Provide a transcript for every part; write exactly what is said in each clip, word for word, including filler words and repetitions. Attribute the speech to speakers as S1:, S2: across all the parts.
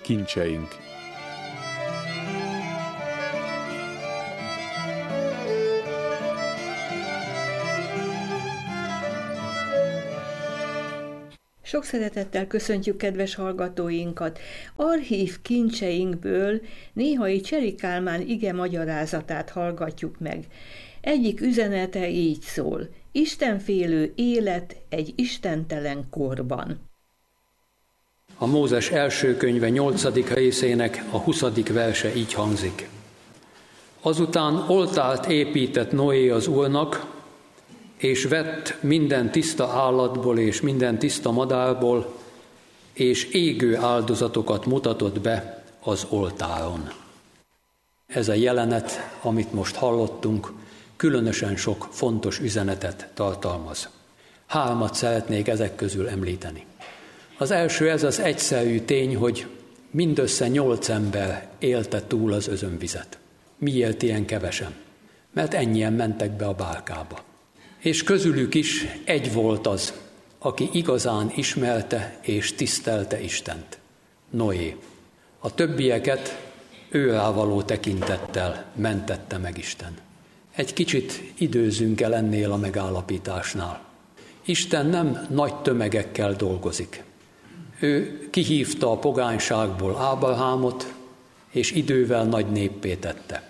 S1: kincseink.
S2: Sok szeretettel köszöntjük kedves hallgatóinkat. Archív kincseinkből néhai Cseri Kálmán ige magyarázatát hallgatjuk meg. Egyik üzenete így szól: Istenfélő élet egy istentelen korban.
S3: A Mózes első könyve nyolcadik részének a huszadik verse így hangzik. Azután oltárt épített Noé az Úrnak, és vett minden tiszta állatból és minden tiszta madárból, és égő áldozatokat mutatott be az oltáron. Ez a jelenet, amit most hallottunk, különösen sok fontos üzenetet tartalmaz. Hármat szeretnék ezek közül említeni. Az első ez az egyszerű tény, hogy mindössze nyolc ember élte túl az özönvizet. Miért ilyen kevesen? Mert ennyien mentek be a bárkába. És közülük is egy volt az, aki igazán ismerte és tisztelte Istent. Noé. A többieket őrá való tekintettel mentette meg Isten. Egy kicsit időzünk el ennél a megállapításnál. Isten nem nagy tömegekkel dolgozik. Ő kihívta a pogányságból Ábrahámot, és idővel nagy néppé tette.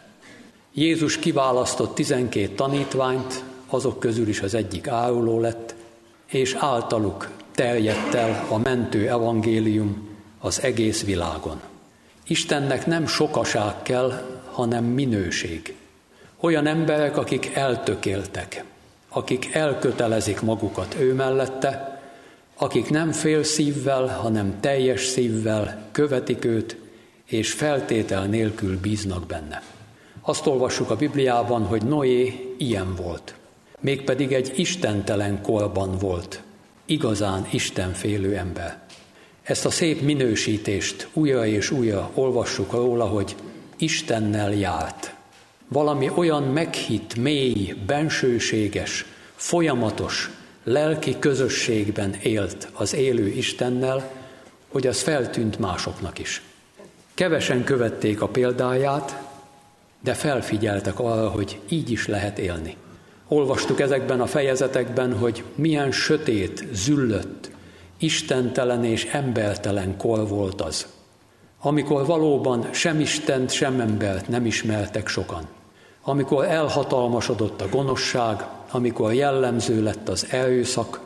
S3: Jézus kiválasztott tizenkét tanítványt, azok közül is az egyik áruló lett, és általuk terjedt el a mentő evangélium az egész világon. Istennek nem sokaság kell, hanem minőség. Olyan emberek, akik eltökéltek, akik elkötelezik magukat ő mellette, akik nem fél szívvel, hanem teljes szívvel követik őt, és feltétel nélkül bíznak benne. Azt olvassuk a Bibliában, hogy Noé ilyen volt. Mégpedig egy istentelen korban volt, igazán istenfélő ember. Ezt a szép minősítést újra és újra olvassuk róla, hogy Istennel járt. Valami olyan meghitt, mély, bensőséges, folyamatos, lelki közösségben élt az élő Istennel, hogy az feltűnt másoknak is. Kevesen követték a példáját, de felfigyeltek arra, hogy így is lehet élni. Olvastuk ezekben a fejezetekben, hogy milyen sötét, züllött, istentelen és embertelen kor volt az, amikor valóban sem Istent, sem embert nem ismertek sokan. Amikor elhatalmasodott a gonoszság, amikor jellemző lett az erőszak,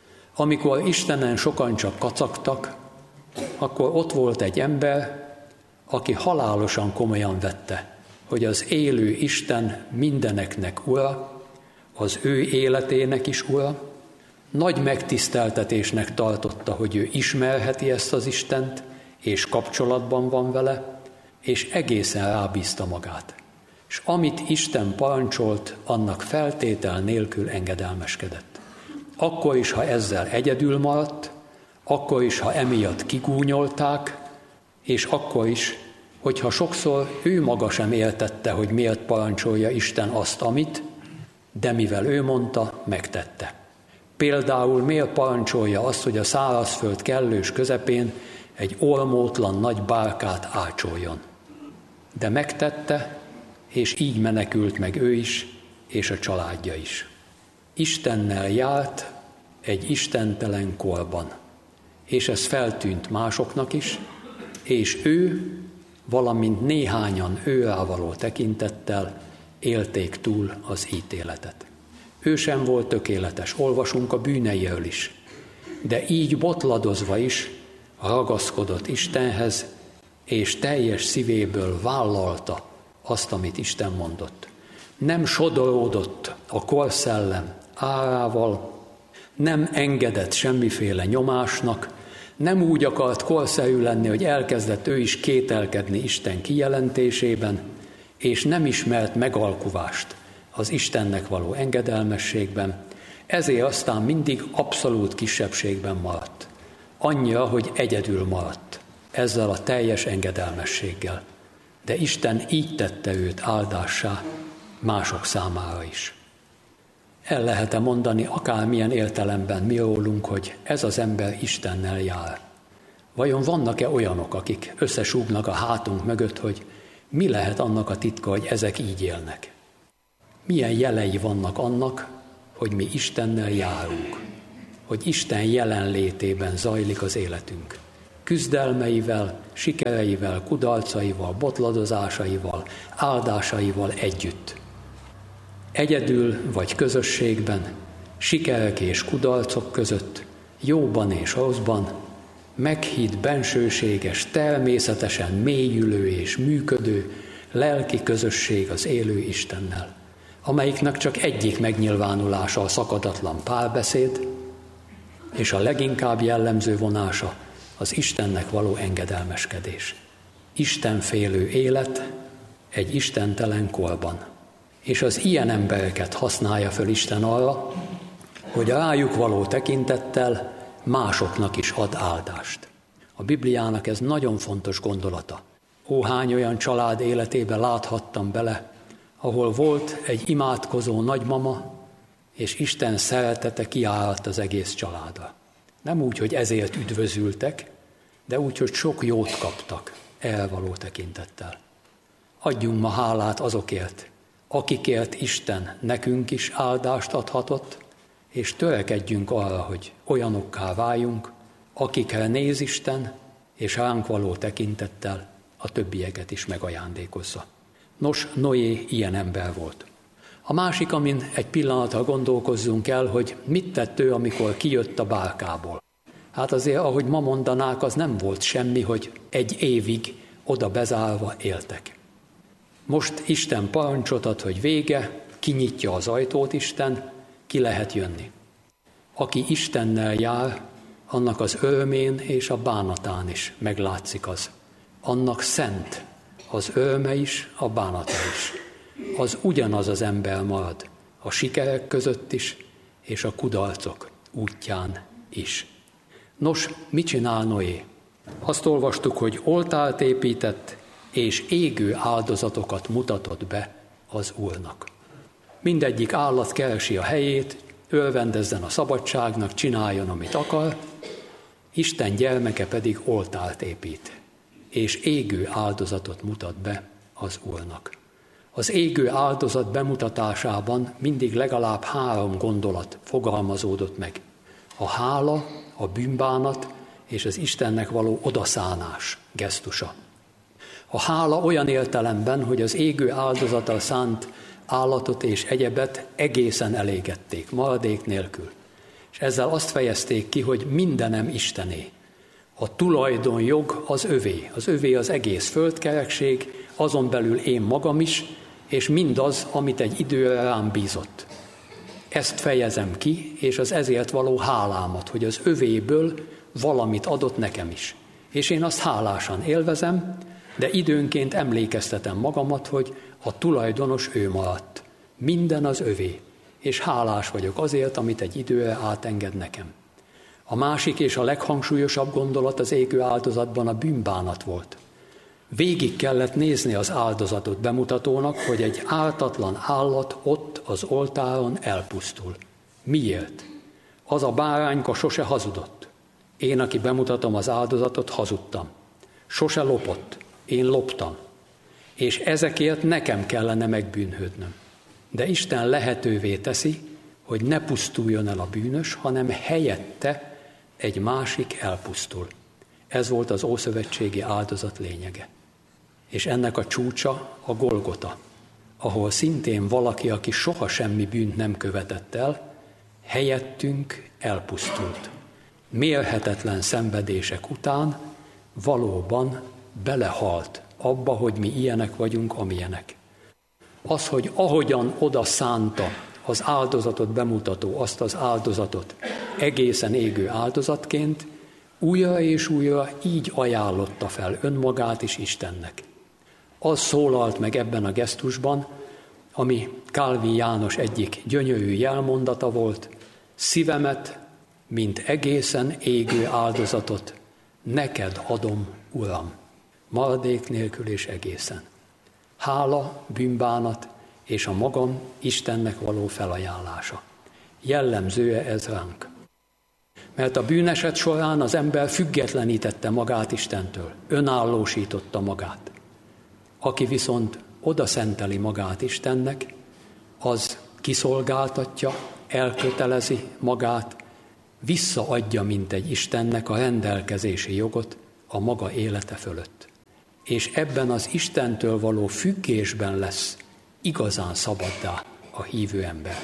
S3: amikor Istenen sokan csak kacagtak, akkor ott volt egy ember, aki halálosan komolyan vette, hogy az élő Isten mindeneknek ura, az ő életének is ura, nagy megtiszteltetésnek tartotta, hogy ő ismerheti ezt az Istent, és kapcsolatban van vele, és egészen rábízta magát. És amit Isten parancsolt, annak feltétel nélkül engedelmeskedett. Akkor is, ha ezzel egyedül maradt, akkor is, ha emiatt kigúnyolták, és akkor is, hogyha sokszor ő maga sem értette, hogy miért parancsolja Isten azt, amit, de mivel ő mondta, megtette. Például miért parancsolja azt, hogy a szárazföld kellős közepén egy ormótlan nagy bárkát ácsoljon. De megtette, és így menekült meg ő is, és a családja is. Istennel járt egy istentelen korban, és ez feltűnt másoknak is, és ő, valamint néhányan őrá való tekintettel élték túl az ítéletet. Ő sem volt tökéletes, olvasunk a bűneiről is, de így botladozva is ragaszkodott Istenhez, és teljes szívéből vállalta azt, amit Isten mondott. Nem sodoródott a korszellem árával, nem engedett semmiféle nyomásnak, nem úgy akart korszerű lenni, hogy elkezdett ő is kételkedni Isten kijelentésében, és nem ismert megalkuvást az Istennek való engedelmességben, ezért aztán mindig abszolút kisebbségben maradt. Annyira, hogy egyedül maradt ezzel a teljes engedelmességgel. De Isten így tette őt áldássá mások számára is. El lehet-e mondani akármilyen értelemben mi rólunk, hogy ez az ember Istennel jár? Vajon vannak-e olyanok, akik összesúgnak a hátunk mögött, hogy mi lehet annak a titka, hogy ezek így élnek? Milyen jelei vannak annak, hogy mi Istennel járunk, hogy Isten jelenlétében zajlik az életünk. Küzdelmeivel, sikereivel, kudarcaival, botladozásaival, áldásaival együtt. Egyedül vagy közösségben, sikerek és kudarcok között, jóban és rosszban, meghitt, bensőséges, természetesen mélyülő és működő lelki közösség az élő Istennel, amelyiknek csak egyik megnyilvánulása a szakadatlan párbeszéd, és a leginkább jellemző vonása az Istennek való engedelmeskedés. Istenfélő élet egy istentelen korban. És az ilyen embereket használja föl Isten arra, hogy a rájuk való tekintettel másoknak is ad áldást. A Bibliának ez nagyon fontos gondolata. Ó, hány olyan család életébe láthattam bele, ahol volt egy imádkozó nagymama, és Isten szeretete kiáradt az egész családra. Nem úgy, hogy ezért üdvözültek, de úgy, hogy sok jót kaptak elvaló tekintettel. Adjunk ma hálát azokért, akikért Isten nekünk is áldást adhatott, és törekedjünk arra, hogy olyanokká váljunk, akikre néz Isten, és ránk való tekintettel a többieket is megajándékozza. Nos, Noé ilyen ember volt. A másik, amin egy pillanatra gondolkozzunk el, hogy mit tett ő, amikor kijött a bárkából. Hát azért, ahogy ma mondanák, az nem volt semmi, hogy egy évig oda bezárva éltek. Most Isten parancsot ad, hogy vége, kinyitja az ajtót Isten, ki lehet jönni. Aki Istennel jár, annak az örömén és a bánatán is meglátszik az. Annak szent az öröme is, a bánata is. Az ugyanaz az ember marad a sikerek között is, és a kudarcok útján is. Nos, mit csinál Noé? Azt olvastuk, hogy oltárt épített, és égő áldozatokat mutatott be az Úrnak. Mindegyik állat keresi a helyét, örvendezzen a szabadságnak, csináljon, amit akar, Isten gyermeke pedig oltárt épít, és égő áldozatot mutat be az Úrnak. Az égő áldozat bemutatásában mindig legalább három gondolat fogalmazódott meg. A hála, a bűnbánat és az Istennek való odaszánás gesztusa. A hála olyan értelemben, hogy az égő áldozattal szánt állatot és egyebet egészen elégették, maradék nélkül. És ezzel azt fejezték ki, hogy mindenem Istené. A tulajdonjog az övé, az övé az egész földkerekség, azon belül én magam is, és mindaz, amit egy időre rám bízott. Ezt fejezem ki, és az ezért való hálámat, hogy az övéből valamit adott nekem is. És én azt hálásan élvezem, de időnként emlékeztetem magamat, hogy a tulajdonos ő maradt. Minden az övé, és hálás vagyok azért, amit egy időre átenged nekem. A másik és a leghangsúlyosabb gondolat az égő áldozatban a bűnbánat volt. Végig kellett nézni az áldozatot bemutatónak, hogy egy ártatlan állat ott az oltáron elpusztul. Miért? Az a bárányka sose hazudott. Én, aki bemutatom az áldozatot, hazudtam. Sose lopott. Én loptam. És ezekért nekem kellene megbűnhődnöm. De Isten lehetővé teszi, hogy ne pusztuljon el a bűnös, hanem helyette egy másik elpusztul. Ez volt az ószövetségi áldozat lényege. És ennek a csúcsa a Golgota, ahol szintén valaki, aki soha semmi bűnt nem követett el, helyettünk elpusztult. Mérhetetlen szenvedések után valóban belehalt abba, hogy mi ilyenek vagyunk, amilyenek. Az, hogy ahogyan oda szánta az áldozatot bemutató azt az áldozatot egészen égő áldozatként, újra és újra így ajánlotta fel önmagát is Istennek. Az szólalt meg ebben a gesztusban, ami Kálvin János egyik gyönyörű jelmondata volt: szívemet, mint egészen égő áldozatot, neked adom, Uram, maradék nélkül és egészen. Hála, bűnbánat és a magam Istennek való felajánlása. Jellemzője ez ránk. Mert a bűneset során az ember függetlenítette magát Istentől, önállósította magát. Aki viszont odaszenteli magát Istennek, az kiszolgáltatja, elkötelezi magát, visszaadja, mint egy Istennek a rendelkezési jogot a maga élete fölött. És ebben az Istentől való függésben lesz igazán szabaddá a hívő ember.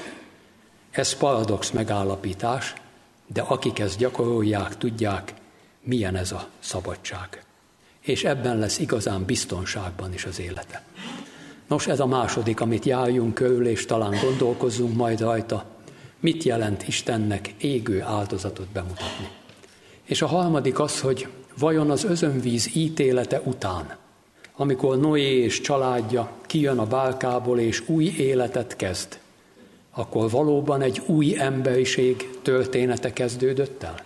S3: Ez paradox megállapítás, de akik ezt gyakorolják, tudják, milyen ez a szabadság. És ebben lesz igazán biztonságban is az élete. Nos, ez a második, amit járjunk körül, és talán gondolkozzunk majd rajta, mit jelent Istennek égő áldozatot bemutatni. És a harmadik az, hogy vajon az özönvíz ítélete után, amikor Noé és családja kijön a bálkából és új életet kezd, akkor valóban egy új emberiség története kezdődött el?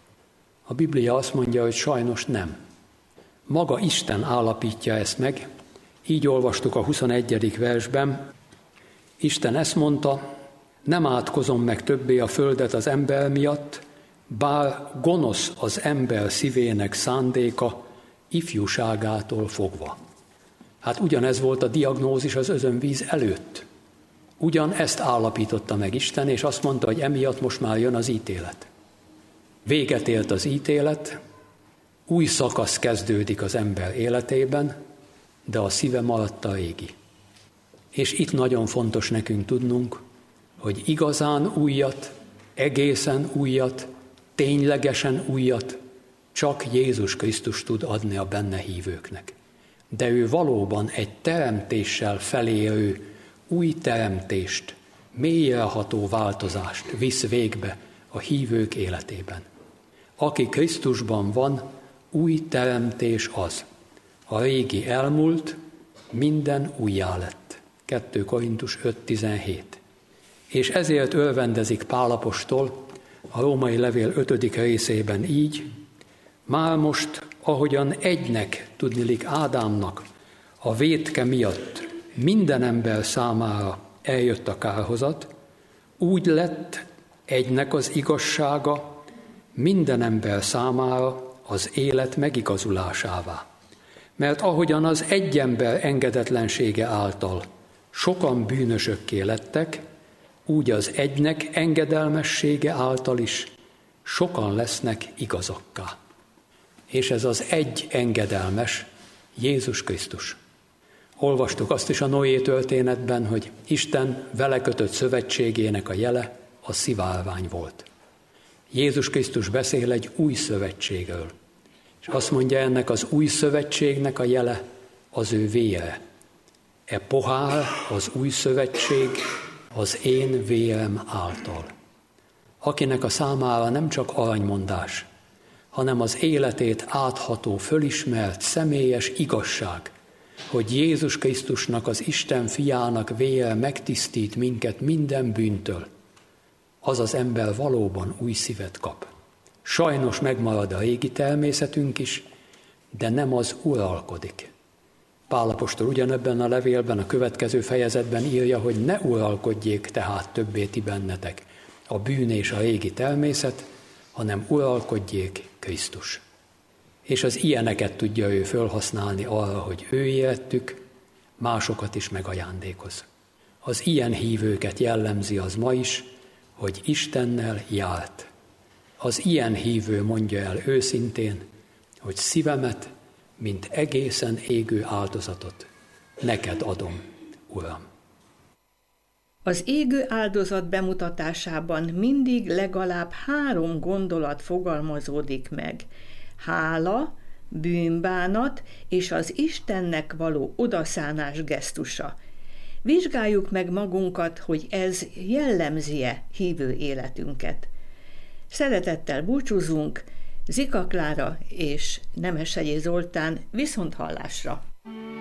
S3: A Biblia azt mondja, hogy sajnos nem. Maga Isten állapítja ezt meg, így olvastuk a huszonegyedik versben. Isten ezt mondta, nem átkozom meg többé a földet az ember miatt, bár gonosz az ember szívének szándéka, ifjúságától fogva. Hát ugyanez volt a diagnózis az özönvíz előtt. Ugyan ezt állapította meg Isten, és azt mondta, hogy emiatt most már jön az ítélet. Véget ért az ítélet, új szakasz kezdődik az ember életében, de a szíve maradt a régi. És itt nagyon fontos nekünk tudnunk, hogy igazán újat, egészen újat, ténylegesen újat csak Jézus Krisztus tud adni a benne hívőknek. De ő valóban egy teremtéssel felérő új teremtést, mélyreható változást visz végbe a hívők életében. Aki Krisztusban van, új teremtés az. A régi elmúlt, minden újjá lett. kettő Korintus öt tizenhét. És ezért örvendezik Pál apostol a római levél ötödik részében így, már most, ahogyan egynek, tudniillik Ádámnak, a vétke miatt minden ember számára eljött a kárhozat, úgy lett egynek az igazsága minden ember számára az élet megigazulásává. Mert ahogyan az egy ember engedetlensége által sokan bűnösökké lettek, úgy az egynek engedelmessége által is sokan lesznek igazakká. És ez az egy engedelmes, Jézus Krisztus. Olvastuk azt is a Noé történetben, hogy Isten vele kötött szövetségének a jele a szivárvány volt. Jézus Krisztus beszél egy új szövetségről, és azt mondja, ennek az új szövetségnek a jele az ő vére. E pohár, az új szövetség az én vérem által. Akinek a számára nem csak aranymondás, hanem az életét átható, fölismert, személyes igazság, hogy Jézus Krisztusnak, az Isten fiának vére megtisztít minket minden bűntől, az az ember valóban új szívet kap. Sajnos megmarad a régi természetünk is, de nem az uralkodik. Pál apostol ugyanebben a levélben, a következő fejezetben írja, hogy ne uralkodjék tehát többé ti bennetek a bűn és a régi természet, hanem uralkodjék Krisztus. És az ilyeneket tudja ő fölhasználni arra, hogy ő érettük, másokat is megajándékoz. Az ilyen hívőket jellemzi az ma is, hogy Istennel járt. Az ilyen hívő mondja el őszintén, hogy szívemet, mint egészen égő áldozatot neked adom, Uram.
S2: Az égő áldozat bemutatásában mindig legalább három gondolat fogalmazódik meg. Hála, bűnbánat és az Istennek való odaszánás gesztusa. Vizsgáljuk meg magunkat, hogy ez jellemzi-e hívő életünket. Szeretettel búcsúzunk, Zika Klára és Nemeshegyi Zoltán, viszonthallásra!